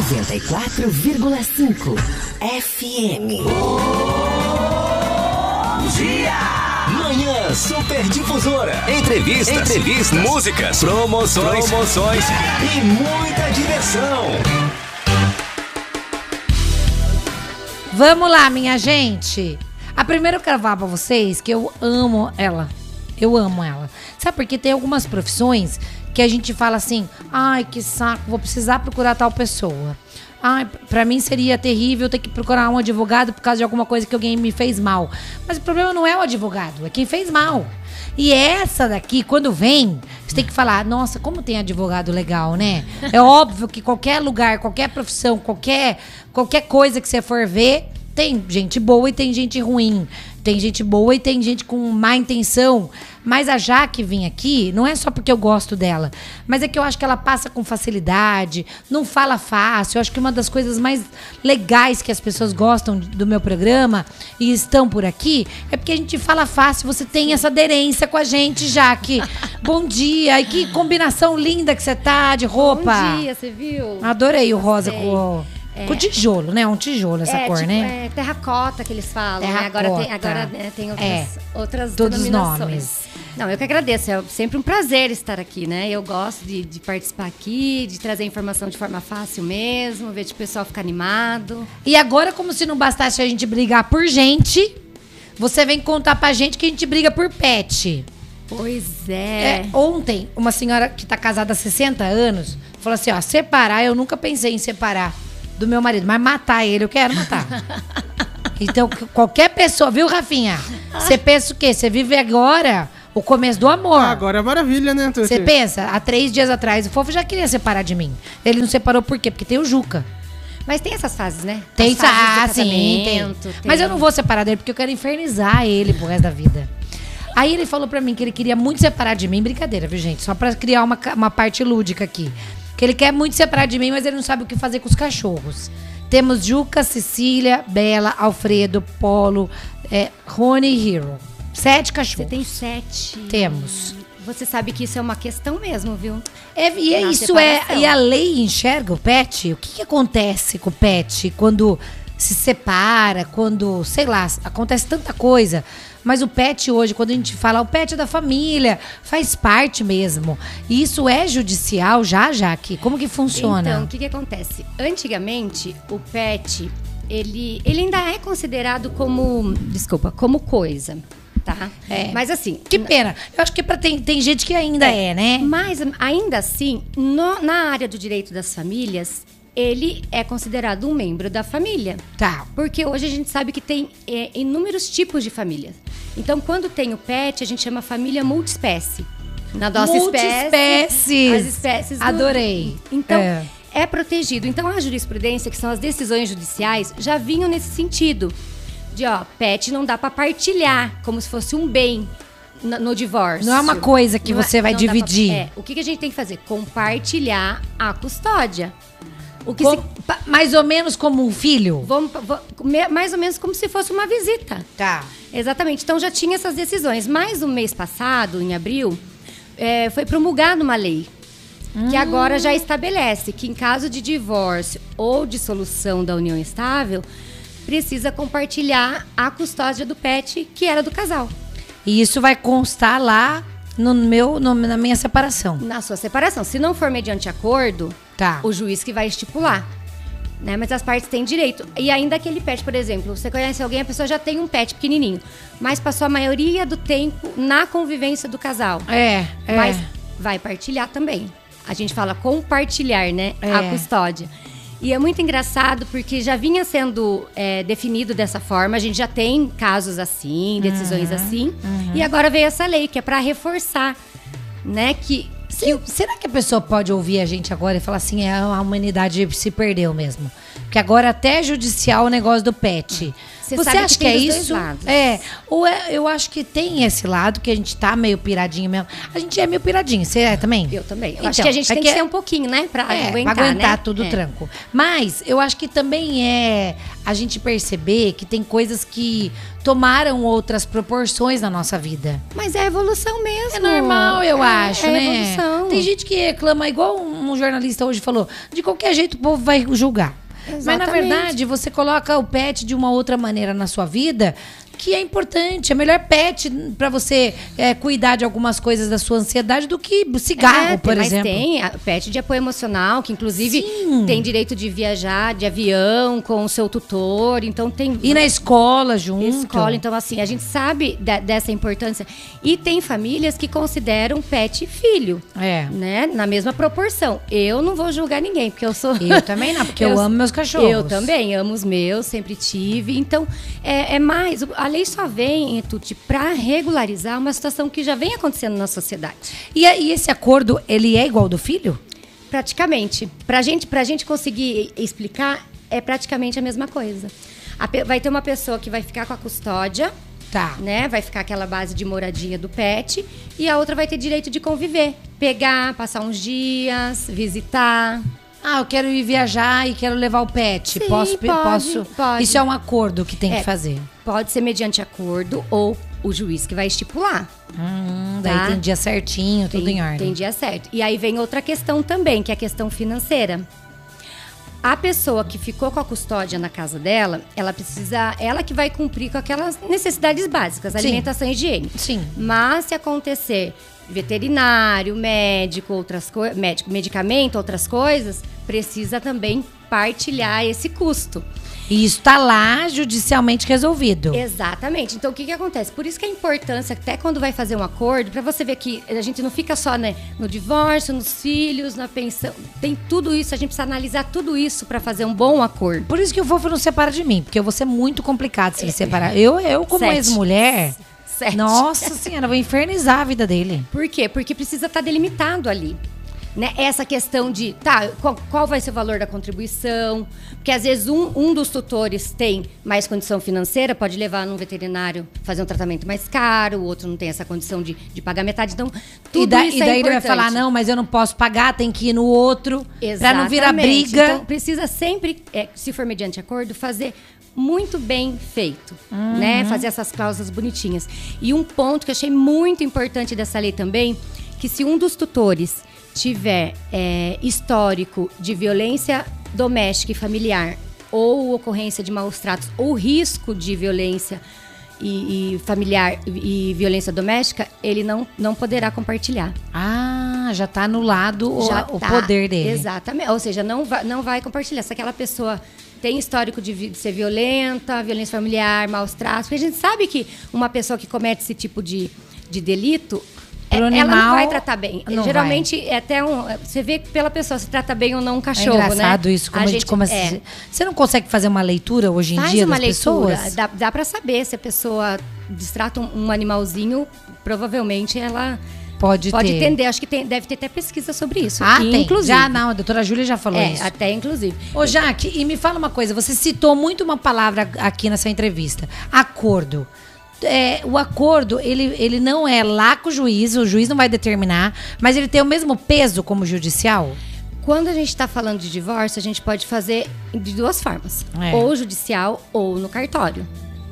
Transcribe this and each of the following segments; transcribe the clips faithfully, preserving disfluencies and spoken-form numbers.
noventa e quatro vírgula cinco F M. Bom dia! Manhã Superdifusora. Entrevistas, Entrevistas, músicas, promoções, promoções e muita diversão. Vamos lá, minha gente. A primeira eu quero falar pra vocês que eu amo ela. Eu amo ela. Sabe por quê? Tem algumas profissões que a gente fala assim, ai, que saco, vou precisar procurar tal pessoa. Ai, pra mim seria terrível ter que procurar um advogado por causa de alguma coisa que alguém me fez mal. Mas o problema não é o advogado, é quem fez mal. E essa daqui, quando vem, você tem que falar, nossa, como tem advogado legal, né? É óbvio que qualquer lugar, qualquer profissão, qualquer, qualquer coisa que você for ver, tem gente boa e tem gente ruim. Tem gente boa e tem gente com má intenção. Mas a Jaque vir aqui, não é só porque eu gosto dela, mas é que eu acho que ela passa com facilidade, não fala fácil. Eu acho que uma das coisas mais legais que as pessoas gostam do meu programa e estão por aqui é porque a gente fala fácil. Você tem essa aderência com a gente, Jaque. Bom dia. E que combinação linda que você tá de roupa. Bom dia, você viu? Adorei o rosa com... É. Com tijolo, né? Um tijolo essa é, cor, tipo, né? É terracota que eles falam, né? Agora tem, agora, né, tem outras, é. outras Todos denominações. Nomes. Não, eu que agradeço. É sempre um prazer estar aqui, né? Eu gosto de, de participar aqui, de trazer informação de forma fácil mesmo, ver o pessoal ficar animado. E agora, como se não bastasse a gente brigar por gente, você vem contar pra gente que a gente briga por pet. Pois é. é ontem, uma senhora que tá casada há sessenta anos falou assim, ó, separar, eu nunca pensei em separar do meu marido, mas matar ele, eu quero matar. Então, qualquer pessoa, viu, Rafinha? Você pensa o quê? Você vive agora o começo do amor. Ah, agora é maravilha, né? Você pensa, há três dias atrás, o Fofo já queria separar de mim. Ele não separou por quê? Porque tem o Juca. Mas tem essas fases, né? Tem, As fases ah, do sim, tem. tem. Mas eu não vou separar dele, porque eu quero infernizar ele pro resto da vida. Aí ele falou pra mim que ele queria muito separar de mim. Brincadeira, viu, gente? Só pra criar uma, uma parte lúdica aqui. Que ele quer muito separar de mim, mas ele não sabe o que fazer com os cachorros. Temos Juca, Cecília, Bela, Alfredo, Polo, é, Rony e Hero. Sete cachorros. Você tem sete. Temos. Você sabe que isso é uma questão mesmo, viu? É, e é isso separação. é. E a lei enxerga o pet? O que, que acontece com o pet quando se separa, quando, sei lá, acontece tanta coisa. Mas o pet hoje, quando a gente fala, o pet é da família, faz parte mesmo. E isso é judicial já, Jaque? Como que funciona? Então, o que que acontece? Antigamente, o pet, ele, ele ainda é considerado como, desculpa, como coisa, tá? É. Mas assim... Que pena. Eu acho que pra, tem, tem gente que ainda é, é né? Mas, ainda assim, no, na área do direito das famílias... ele é considerado um membro da família. Tá. Porque hoje a gente sabe que tem é, inúmeros tipos de família. Então, quando tem o pet, a gente chama família multiespécie. Na nossa espécie. As espécies. Do... Adorei. Então, é. é protegido. Então, a jurisprudência, que são as decisões judiciais, já vinham nesse sentido. De, ó, pet não dá para partilhar, como se fosse um bem no, no divórcio. Não é uma coisa que não você é, vai dividir. Pra, é, o que, que a gente tem que fazer? Compartilhar a custódia. O que Com, se, mais ou menos como um filho? Vamos, vamos, mais ou menos como se fosse uma visita. Tá. Exatamente. Então já tinha essas decisões. Mas no mês passado, em abril, é, foi promulgada uma lei hum. que agora já estabelece que em caso de divórcio ou dissolução da união estável, precisa compartilhar a custódia do pet que era do casal. E isso vai constar lá no meu, no, na minha separação. Na sua separação. Se não for mediante acordo, tá. o juiz que vai estipular. Né? Mas as partes têm direito. E ainda aquele pet, por exemplo, você conhece alguém, a pessoa já tem um pet pequenininho, mas passou a maioria do tempo na convivência do casal. É, é. Mas vai partilhar também. A gente fala compartilhar, né? É. A custódia. E é muito engraçado porque já vinha sendo é, definido dessa forma. A gente já tem casos assim, decisões uhum, assim. Uhum. E agora veio essa lei, que é para reforçar, né? Que, que, será que a pessoa pode ouvir a gente agora e falar assim, é, a humanidade se perdeu mesmo? Porque agora até é judicial o negócio do pet. Você, Você sabe acha que, que, tem é dos dois isso? lados. É. Ou é, eu acho que tem esse lado que a gente tá meio piradinho mesmo. A gente é meio piradinho. Você é também? Eu também. Eu Então, acho que a gente é tem que que é- ser um pouquinho, né? Pra É, aguentar, pra aguentar né? tudo É. tranco. Mas eu acho que também é a gente perceber que tem coisas que tomaram outras proporções na nossa vida. Mas é evolução mesmo. É normal, eu É, acho, é né? evolução. Tem gente que reclama, igual um jornalista hoje falou, de qualquer jeito o povo vai julgar. Mas na Exatamente. verdade, você coloca o pet de uma outra maneira na sua vida, que é importante. É melhor pet pra você é, cuidar de algumas coisas da sua ansiedade do que cigarro, É, por mas exemplo. tem a pet de apoio emocional, que inclusive Sim. tem direito de viajar de avião com o seu tutor. Então tem. E na escola junto. Escola, então assim, a gente sabe da- dessa importância. E tem famílias que consideram pet filho, É. né? Na mesma proporção. Eu não vou julgar ninguém, porque eu sou... Eu também não, porque eu, amo meus cachorros. Eu também amo os meus, sempre tive. Então, é, é mais... A lei só vem, Tuti, para regularizar uma situação que já vem acontecendo na sociedade. E, a- e esse acordo, ele é igual ao do filho? Praticamente. Pra gente, pra gente conseguir explicar, é praticamente a mesma coisa. A pe- vai ter uma pessoa que vai ficar com a custódia, Tá. né? Vai ficar aquela base de moradia do pet. E a outra vai ter direito de conviver. Pegar, passar uns dias, visitar. Ah, eu quero ir viajar e quero levar o pet. Sim, posso, pode, posso. pode. Isso é um acordo que tem É. que fazer. Pode ser mediante acordo ou o juiz que vai estipular. Hum, daí Tá. tem dia certinho, tudo tem, em ordem. Tem dia certo. E aí vem outra questão também, que é a questão financeira. A pessoa que ficou com a custódia na casa dela, ela precisa, ela que vai cumprir com aquelas necessidades básicas, Sim. alimentação e higiene. Sim. Mas se acontecer veterinário, médico, outras coisas, médico, medicamento, outras coisas, precisa também partilhar esse custo. E isso tá lá judicialmente resolvido. Exatamente. Então, o que que acontece? Por isso que a importância, até quando vai fazer um acordo, para você ver que a gente não fica só, né, no divórcio, nos filhos, na pensão. Tem tudo isso, a gente precisa analisar tudo isso para fazer um bom acordo. Por isso que o fofo não separa de mim, porque eu vou ser muito complicado se ele separar. Eu, eu como Sete. ex-mulher, Sete. nossa senhora, eu vou infernizar a vida dele. Por quê? Porque precisa estar delimitado ali. Né? Essa questão de, tá, qual, qual vai ser o valor da contribuição? Porque às vezes um, um dos tutores tem mais condição financeira, pode levar num veterinário fazer um tratamento mais caro, o outro não tem essa condição de, de pagar metade. Então, tudo E, da- isso e é daí ele vai importante. falar, não, mas eu não posso pagar, tem que ir no outro, pra Exatamente. não virar briga. Então, precisa sempre, é, se for mediante acordo, fazer muito bem feito, Uhum. né? Fazer essas cláusulas bonitinhas. E um ponto que eu achei muito importante dessa lei também, que se um dos tutores tiver é, histórico de violência doméstica e familiar ou ocorrência de maus tratos ou risco de violência e, e familiar e, e violência doméstica, ele não, não poderá compartilhar. Ah, já tá anulado o, Já o tá. poder dele. Exatamente. Ou seja, não vai, não vai compartilhar. Se aquela pessoa tem histórico de, vi- de ser violenta, violência familiar, maus tratos, porque a gente sabe que uma pessoa que comete esse tipo de, de delito, Pro ela animal, não vai tratar bem. não Geralmente, é até um. Você vê pela pessoa se trata bem ou não um É cachorro, né? engraçado isso, como a, gente, começa a é, dizer. Você não consegue fazer uma leitura hoje em Faz dia uma das leitura, pessoas? dá, dá para saber se a pessoa distrata um, um animalzinho, provavelmente ela Pode, pode ter. entender. Acho que tem, deve ter até pesquisa sobre isso. Ah, tem. inclusive. Já não, a doutora Júlia já falou É, isso. até inclusive. Ô, Jaque, e me fala uma coisa. Você citou muito uma palavra aqui nessa entrevista. Acordo. É, o acordo, ele, ele não é lá com o juiz, o juiz não vai determinar, mas ele tem o mesmo peso como judicial? Quando a gente está falando de divórcio, a gente pode fazer de duas formas. É. Ou judicial ou no cartório.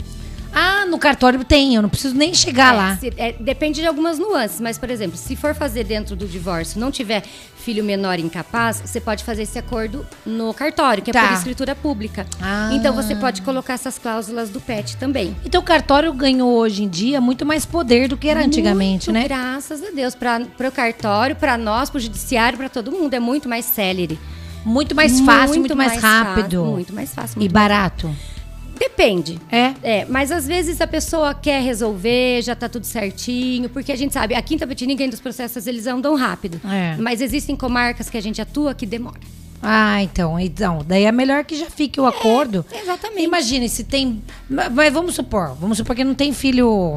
Ah, no cartório tem, eu não preciso nem chegar É, lá. se- é, depende de algumas nuances, mas, por exemplo, se for fazer dentro do divórcio, não tiver filho menor incapaz, você pode fazer esse acordo no cartório, que é Tá. por escritura pública. Ah. Então, você pode colocar essas cláusulas do pet também. Então o cartório ganhou hoje em dia muito mais poder do que era antigamente, Muito, né? Graças a Deus. Para o cartório, para nós, para o judiciário, para todo mundo. É muito mais célere. Muito mais fácil, muito, mais, rápido. fácil, muito mais fácil. E Muito barato. Depende. É? É, mas às vezes a pessoa quer resolver, já tá tudo certinho, porque a gente sabe, aqui em Tapetininga, dos processos, eles andam rápido. É. Mas existem comarcas que a gente atua que demora. Ah, então, então, daí é melhor que já fique o acordo. exatamente. Imagine se tem, ma- mas vamos supor, vamos supor que não tem filho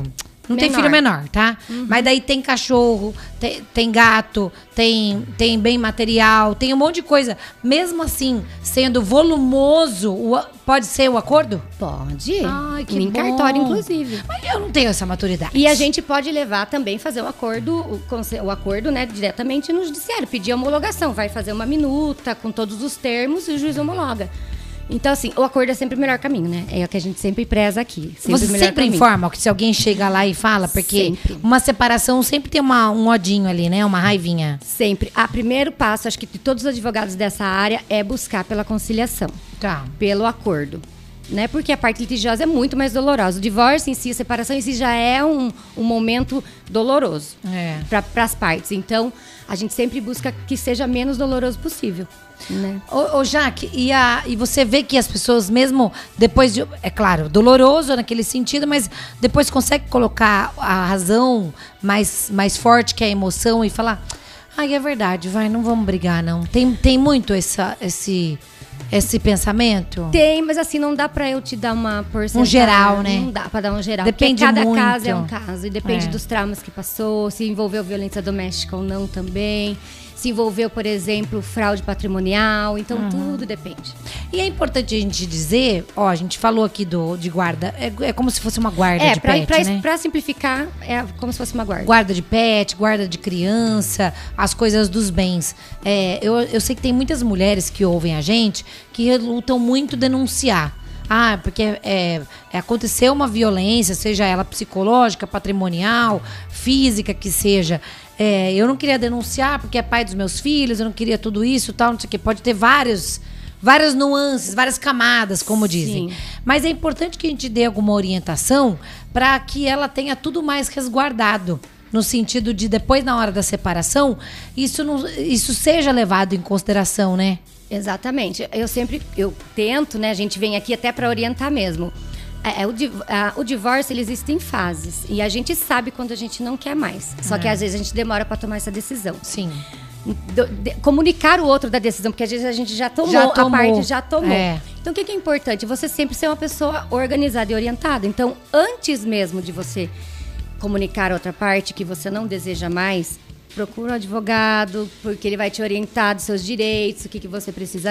Não tem Menor. filho menor, tá? Uhum. Mas daí tem cachorro, tem, tem gato, tem, tem bem material, tem um monte de coisa. Mesmo assim, sendo volumoso, o, pode ser o acordo? Pode. Ai, que em bom. cartório, inclusive. Mas eu não tenho essa maturidade. E a gente pode levar também, fazer o acordo, o, o acordo, né, diretamente no judiciário. Pedir homologação. Vai fazer uma minuta com todos os termos e o juiz homologa. Então, assim, o acordo é sempre o melhor caminho, né? É o que a gente sempre preza aqui. Sempre Você o melhor sempre caminho. informa que se alguém chega lá e fala, porque Sempre. uma separação sempre tem uma, um odinho ali, né? Uma raivinha. Sempre. A primeiro passo, acho que de todos os advogados dessa área, é buscar pela conciliação. Tá. Pelo acordo. Né? Porque a parte litigiosa é muito mais dolorosa. O divórcio em si, a separação em si já é um, um momento doloroso É. para as partes. Então, a gente sempre busca que seja menos doloroso possível. Né? Ô, ô Jaque, e, a, e você vê que as pessoas, mesmo depois de. É claro, doloroso naquele sentido, mas depois consegue colocar a razão mais, mais forte que a emoção e falar: ai, é verdade, vai, não vamos brigar, não. Tem, tem muito essa, esse, esse pensamento? Tem, mas assim, não dá pra eu te dar uma porcentagem. Um geral, né? Não dá pra dar um geral. Depende porque cada muito. caso é um caso. E depende É. dos traumas que passou, se envolveu violência doméstica ou não também. Se envolveu, por exemplo, fraude patrimonial. Então, Uhum. tudo depende. E é importante a gente dizer, ó, a gente falou aqui do, de guarda, é, é como se fosse uma guarda É, de pra, pet, pra, né? pra simplificar, é como se fosse uma guarda. Guarda de pet, guarda de criança, as coisas dos bens. É, eu, eu sei que tem muitas mulheres que ouvem a gente que lutam muito denunciar. Ah, porque é, é, aconteceu uma violência, seja ela psicológica, patrimonial, física que seja. É, eu não queria denunciar porque é pai dos meus filhos, eu não queria tudo isso, tal, não sei o que. Pode ter vários, várias nuances, várias camadas, como dizem. Sim. Mas é importante que a gente dê alguma orientação para que ela tenha tudo mais resguardado. No sentido de depois, na hora da separação, isso, não, isso seja levado em consideração, né? Exatamente. Eu sempre, eu tento, né? A gente vem aqui até para orientar mesmo. É, é, o, div- a- o divórcio, ele existe em fases. E a gente sabe quando a gente não quer mais. Só que às vezes a gente demora para tomar essa decisão. Sim. Do- de- comunicar o outro da decisão, porque às vezes a gente já tomou, Já tomou. a parte já tomou. É. Então o que que é importante? Você sempre ser uma pessoa organizada e orientada. Então, antes mesmo de você comunicar a outra parte que você não deseja mais, procura um advogado, porque ele vai te orientar dos seus direitos, o que, que você precisa